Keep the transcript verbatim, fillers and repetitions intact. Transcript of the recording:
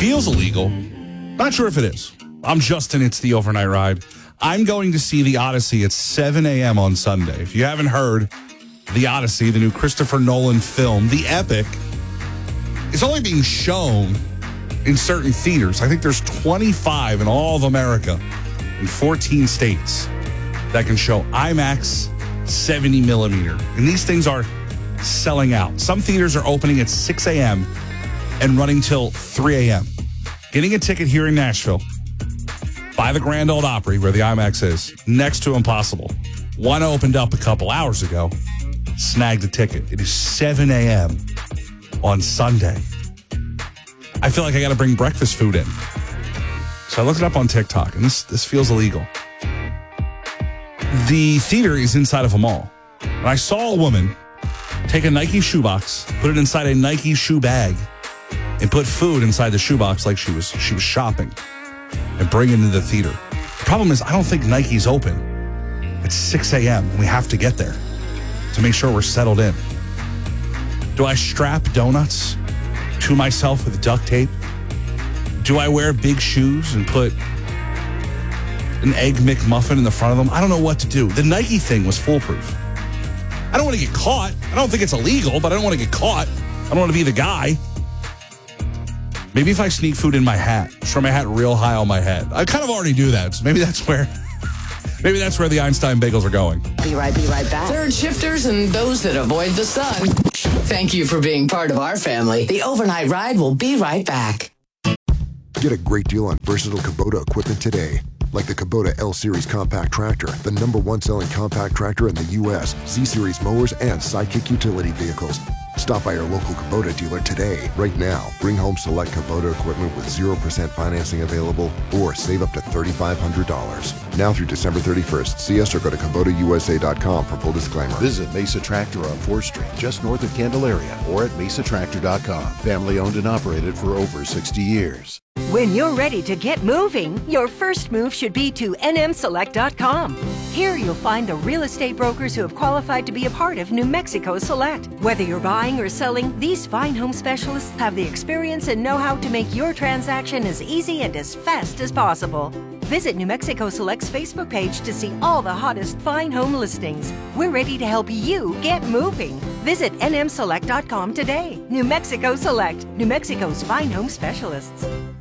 feels illegal. Not sure if it is. I'm Justin. It's the Overnight Ride. I'm going to see The Odyssey at seven a.m. on Sunday. If you haven't heard, The Odyssey, the new Christopher Nolan film, the epic, is only being shown in certain theaters. I think there's twenty-five in all of America in fourteen states that can show IMAX seventy millimeter. And these things are selling out. Some theaters are opening at six a.m. and running till three a.m. Getting a ticket here in Nashville by the Grand Ole Opry, where the IMAX is, next to impossible. One opened up a couple hours ago. Snagged a ticket. It is seven a.m. on Sunday. I feel like I got to bring breakfast food in. So I looked it up on TikTok, and this, this feels illegal. The theater is inside of a mall. And I saw a woman take a Nike shoebox, put it inside a Nike shoe bag, and put food inside the shoebox like she was she was shopping, and bring it into the theater. The problem is, I don't think Nike's open. It's six a.m. and we have to get there to make sure we're settled in. Do I strap donuts to myself with duct tape? Do I wear big shoes and put an Egg McMuffin in the front of them? I don't know what to do. The Nike thing was foolproof. I don't want to get caught. I don't think it's illegal, but I don't want to get caught. I don't want to be the guy. Maybe if I sneak food in my hat, throw my hat real high on my head. I kind of already do that, so maybe that's where maybe that's where the Einstein bagels are going. Be right, be right back. Third shifters and those that avoid the sun. Thank you for being part of our family. The Overnight Ride will be right back. Get a great deal on versatile Kubota equipment today. Like the Kubota L-Series compact tractor, the number one selling compact tractor in the U S, Z-Series mowers, and Sidekick utility vehicles. Stop by your local Kubota dealer today. Right now, bring home select Kubota equipment with zero percent financing available or save up to three thousand five hundred dollars. Now through December thirty-first. See us or go to Kubota U S A dot com for full disclaimer. Visit Mesa Tractor on fourth street, just north of Candelaria, or at mesa tractor dot com. Family owned and operated for over sixty years. When you're ready to get moving, your first move should be to N M select dot com. Here you'll find the real estate brokers who have qualified to be a part of New Mexico Select. Whether you're buying or selling, these fine home specialists have the experience and know-how to make your transaction as easy and as fast as possible. Visit New Mexico Select's Facebook page to see all the hottest fine home listings. We're ready to help you get moving. Visit N M select dot com today. New Mexico Select, New Mexico's fine home specialists.